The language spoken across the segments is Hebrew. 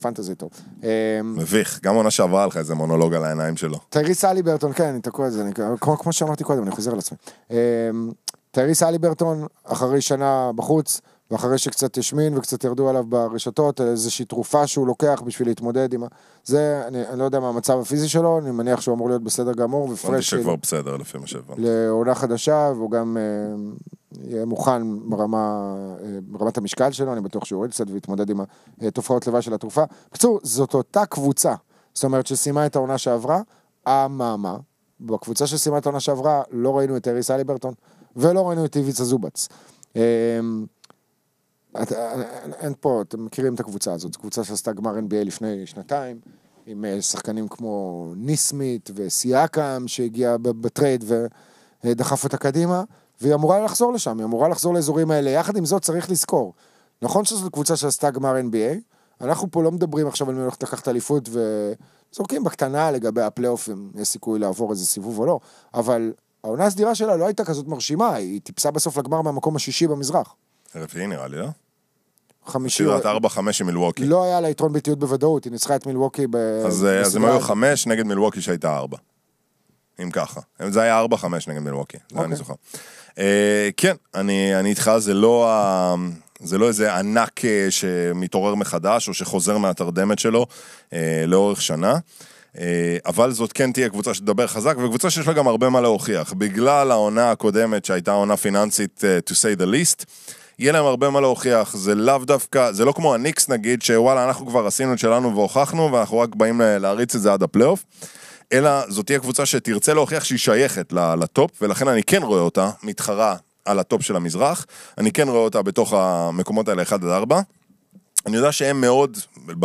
פנטזי טוב. מביך, גם עונה שעברה לך איזה מונולוג על העיניים שלו. טייריס הליברטון, כן, אני תקוע את זה, כמו שאמרתי קודם, אני חוזר לעצמי. טייריס הליברטון, אחרי שנה בחוץ, ואחרי שקצת השמין וקצת ירדו עליו ברשתות, איזושהי תרופה שהוא לוקח בשביל להתמודד עם זה, אני לא יודע מה המצב הפיזי שלו, אני מניח שהוא אמור להיות בסדר גמור, ופרש שכבר בסדר, לפי מה שהבנתי. לעונה חדשה, והוא גם יהיה מוכן ברמת המשקל שלו, אני בטוח שהוא יוריד קצת ויתמודד עם התופעות לוואי של התרופה. בקיצור, זאת אותה קבוצה, זאת אומרת שסיימה את העונה שעברה, אממה, בקבוצה שסיימה את העונה שעברה, לא ראינו את טייריס הליברטון, ולא ראינו את איביצה זובץ. אין פה, אתם מכירים את הקבוצה הזאת, זו קבוצה שעשתה גמר NBA לפני שנתיים, עם שחקנים כמו ניסמית וסייקם שהגיע בטרייד ודחף אותה קדימה, והיא אמורה לחזור לשם, היא אמורה לחזור לאזורים האלה. יחד עם זאת צריך לזכור, נכון שזו קבוצה שעשתה גמר NBA, אנחנו פה לא מדברים עכשיו על מי הולכת לקחת אליפות וזורקים בקטנה לגבי הפלייאוף, אם יש סיכוי לעבור איזה סיבוב או לא, אבל העונה הסדירה שלה לא הייתה כזאת מרשימה, היא טיפסה בסוף לגמר מהמקום השישי במזרח. רביעי נראה לי, לא? חמישי. שירת 4-5 עם מילווקי. לא היה לה יתרון ביתיות בוודאות, היא ניצחה את מילווקי אז הם היו 5 נגד מילווקי שהייתה 4. אם ככה. זה היה 4-5 נגד מילווקי. זה אני זוכר. כן, אני איתך, זה לא איזה ענק שמתעורר מחדש, או שחוזר מהתרדמת שלו לאורך שנה. אבל זאת כן תהיה קבוצה שתדבר חזק, וקבוצה שיש לה גם הרבה מה להוכיח. בגלל העונה הקודמת שהייתה עונה פיננסית to say the least, יהיה להם הרבה מה להוכיח. זה לאו דווקא, זה לא כמו הניקס נגיד, שוואלה אנחנו כבר עשינו את שלנו והוכחנו, ואנחנו רק באים להריץ את זה עד הפלייאוף, אלא זאת תהיה קבוצה שתרצה להוכיח שהיא שייכת לטופ, ולכן אני כן רואה אותה מתחרה על הטופ של המזרח, אני כן רואה אותה בתוך המקומות האלה 1-4, אני יודע שהם מאוד,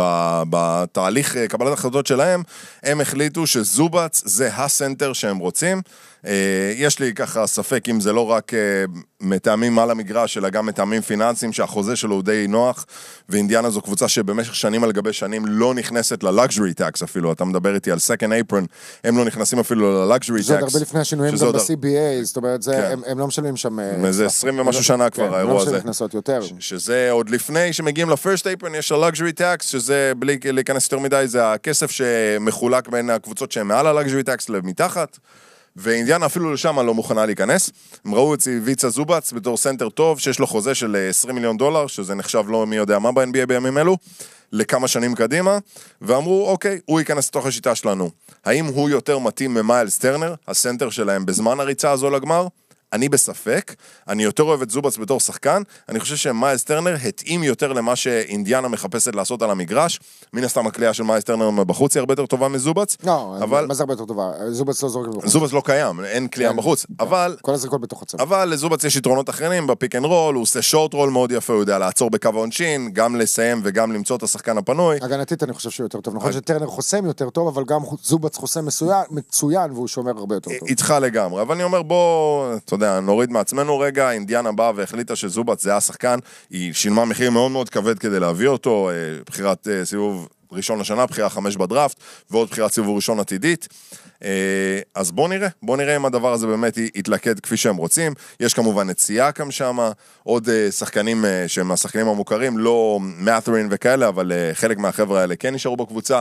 בתהליך קבלת החלטות שלהם, הם החליטו שזובץ זה הסנטר שהם רוצים. יש לי ככה ספק אם זה לא רק מטעמים על המגרש, אלא גם מטעמים פיננסיים שהחוזה שלו הוא די נוח, ואינדיאנה זו קבוצה שבמשך שנים על גבי שנים לא נכנסת ללאגז'רי טקס אפילו, אתה מדבר איתי על second apron, הם לא נכנסים אפילו ללאגז'רי טקס. זה עוד הרבה לפני השינויים גם ב-CBA, זאת אומרת, הם לא משלמים שם... זה 20 ומשהו שנה כבר האירוע הזה. יותר. שזה עוד לפני שמגיעים לפרסט apron, יש הלאגז'רי טקס, שזה בלי להיכנס יותר מדי, זה הכסף שמחולק בין הקבוצות שהן מעל הלאגז'רי טקס למתחת, ואינדיאנה אפילו לשם לא מוכנה להיכנס. הם ראו את איביצה זובץ בתור סנטר טוב, שיש לו חוזה של $20 מיליון, שזה נחשב לא מי יודע מה ב-NBA בימים אלו, לכמה שנים קדימה, ואמרו, אוקיי, הוא ייכנס לתוך השיטה שלנו. האם הוא יותר מתאים ממיילס טרנר, הסנטר שלהם בזמן הריצה הזו לגמר? אני בספק, אני יותר אוהב את זובץ בתור שחקן, אני חושב שמיילס טרנר התאים יותר למה שאינדיאנה מחפשת לעשות על המגרש, מן הסתם הקליעה של מיילס טרנר בחוץ היא הרבה יותר טובה מזובץ. לא, מה זה הרבה יותר טובה? זובץ לא זורק בחוץ. זובץ לא קיים, אין קליעה בחוץ, אבל... כל הזריקות בתוך הצבא. אבל לזובץ יש יתרונות אחרים, בפיק אנד רול, הוא עושה שורט רול מאוד יפה, הוא יודע לעצור בקו העונשין, גם לסיים וגם למצוא את השחקן הפנוי. הגנתית אני חושב שהוא יותר טוב, נכון שטרנר חוסם יותר טוב, אבל גם זובץ חוסם מצוין, והוא שומר הרבה יותר טוב. איתך לגמרי, אבל אני אומר בוא, אתה יודע, נוריד מעצמנו רגע, אינדיאנה באה והחליטה שזובץ זה השחקן, היא שילמה מחיר מאוד מאוד כבד כדי להביא אותו, בחירת סיבוב ראשון לשנה, בחירה 5 בדראפט, ועוד בחירת סיבוב ראשון עתידית. אז בוא נראה אם הדבר הזה באמת יתלכד כפי שהם רוצים. יש כמובן את סייקם שם, עוד שחקנים שהם השחקנים המוכרים, לא מאת'רין וכאלה, אבל חלק מהחבר'ה האלה כן נשארו בקבוצה.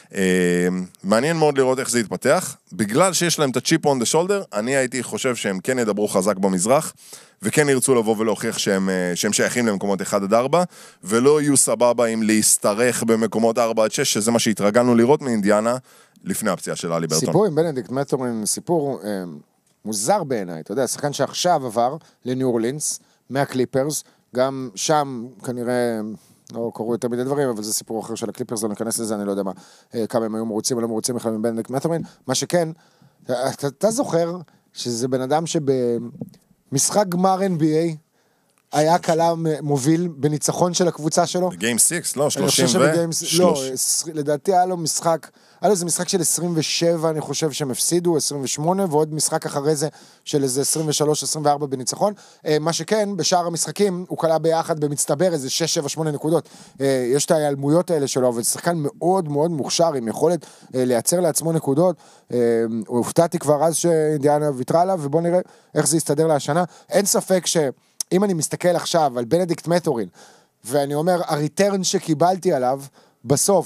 מעניין מאוד לראות איך זה יתפתח. בגלל שיש להם את הצ'יפ on the shoulder, אני הייתי חושב שהם כן ידברו חזק במזרח, וכן ירצו לבוא ולהוכיח שהם שייכים למקומות 1-4, ולא יהיו סבבה עם להסתרך במקומות 4-6, שזה מה שהתרגלנו לראות מאינדיאנה, לפני הפציעה של אלי ברטון. סיפור עם בנדיקט מת'ורין, סיפור מוזר בעיניי, אתה יודע, שחקן שעכשיו עבר לניו אורלינס, מהקליפרס, גם שם כנראה לא קוראו יותר מדי דברים, אבל זה סיפור אחר של הקליפרס, לא ניכנס לזה, אני לא יודע מה, כמה הם היו מרוצים או לא מרוצים בכלל עם בנדיקט מת'ורין, מה שכן, אתה זוכר שזה בן אדם שבמשחק גמר NBA, היה קלה מוביל בניצחון של הקבוצה שלו. בגיים 6, לא, 30 לא, לדעתי היה לו משחק, היה לו איזה משחק של 27, אני חושב שהם הפסידו, 28, ועוד משחק אחרי זה של איזה 23-24 בניצחון. מה שכן, בשאר המשחקים, הוא קלה ביחד במצטבר איזה 6-7-8 נקודות. יש את ההיעלמויות האלה שלו, אבל שחקן מאוד מאוד מוכשר, עם יכולת לייצר לעצמו נקודות. הופתעתי כבר אז שאינדיאנה ויתרה עליו, ובוא נראה איך זה יסתדר להשנה. אין ספק אם אני מסתכל עכשיו על בנדיקט מת'ורין, ואני אומר, הריטרן שקיבלתי עליו, בסוף,